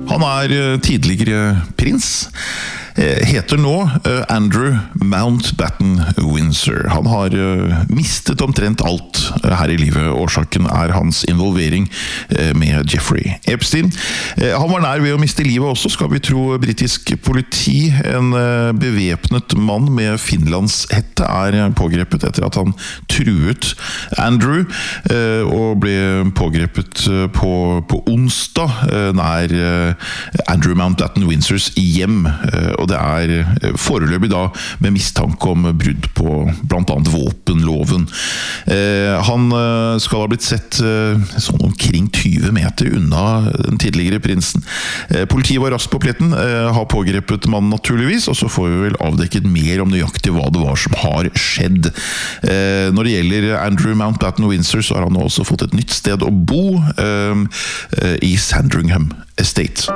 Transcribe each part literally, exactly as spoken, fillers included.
Han er tidligere prins, heter nå Andrew Mountbatten Windsor. Han har mistet omtrent alt her i livet. Årsaken er hans involvering med Jeffrey Epstein. Han var nær ved å miste livet også, skal vi tro britisk politi. En bevæpnet mann med finlandshette er pågrepet etter at han truet Andrew, og ble pågrepet på, på onsdag nær Andrew Mountbatten Windsors hjem, og det er foreløpig da med mistanke om brudd på blant annet våpenloven. Han skal ha blitt sett sånn omkring tyve meter unna den tidligere prinsen. Politiet var raskt på pletten, har pågrepet mannen naturligvis, og så får vi vel avdekket mer om nøyaktig hva det var som har skjedd. Når det gjelder Andrew Mountbatten Windsor, så har han også fått et nytt sted å bo i Sandringham Estate.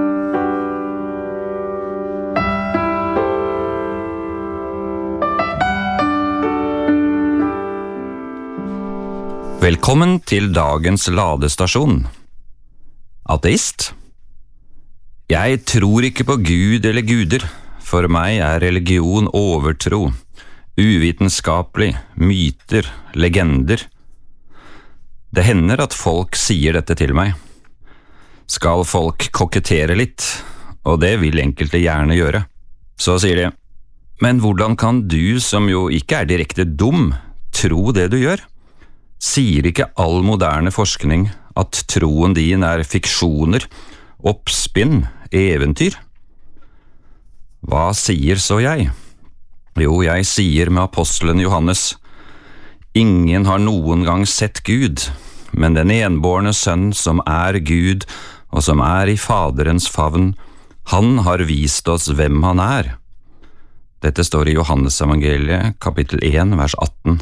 Velkommen til dagens ladestasjon. Ateist? Jeg tror ikke på Gud eller guder. For meg er religion overtro, uvitenskapelig, myter, legender. Det hender at folk sier dette til meg. Skal folk kokettere litt, og det vil enkelte gjerne gjøre. Så sier de, men hvordan kan du, som jo ikke er direkte dum, tro det du gjør? Sier ikke all moderne forskning at troen din er fiksjoner, oppspinn, eventyr? Hva sier så jeg? Jo, jeg sier med apostelen Johannes, ingen har noen gang sett Gud, men den enbårne sønn som er Gud, og som er i Faderens favn, han har vist oss hvem han er. Dette står i Johannes evangeliet, kapittel én, vers atten.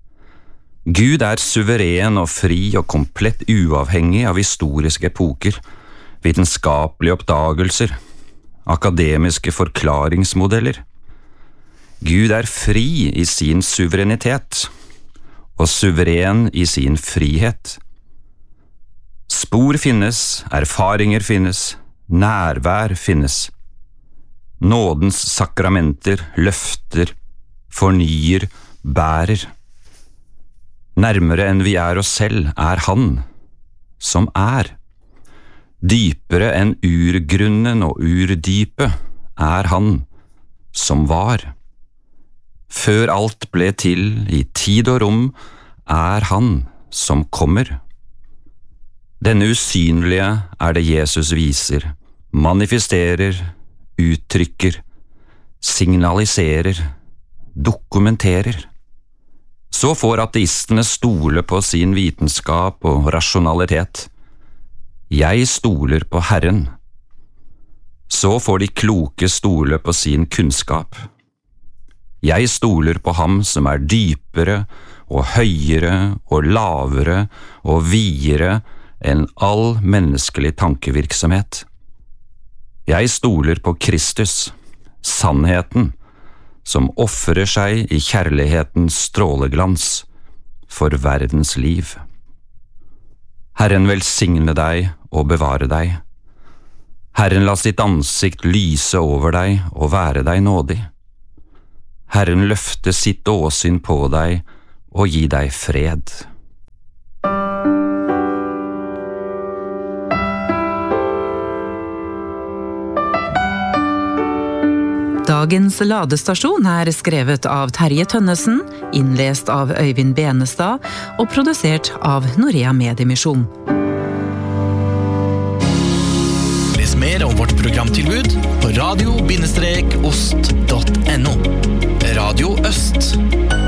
Gud er suveren og fri og komplett uavhengig av historiske epoker, vitenskapelige oppdagelser, akademiske forklaringsmodeller. Gud er fri i sin suverenitet, og suveren i sin frihet. Spor finnes, erfaringer finnes, nærvær finnes. Nådens sakramenter løfter, fornyer, bærer. Nærmere enn vi er oss selv er han, som er. Dypere enn urgrunnen og urdypet er han, som var. Før alt ble til i tid og rom, er han som kommer. Denne usynlige er det Jesus viser, manifesterer, uttrykker, signaliserer, dokumenterer. Så får ateistene stole på sin vitenskap og rasjonalitet. Jeg stoler på Herren. Så får de kloke stole på sin kunnskap. Jeg stoler på ham som er dypere og høyere og lavere og videre enn all menneskelig tankevirksomhet. Jeg stoler på Kristus, sannheten, som offrer seg i kjærlighetens stråleglans for verdens liv. Herren velsigne deg og bevare deg. Herren la sitt ansikt lyse over deg og være deg nådig. Herren løfte sitt åsyn på deg og gi deg fred. Dagens ladestasjon er skrevet av Terje Tønnesen, innlest av Øyvind Benestad og produsert av Norea Mediemisjon. Les mer om vårt programtilbud på radio bindestrek ost punktum no. Radio Øst.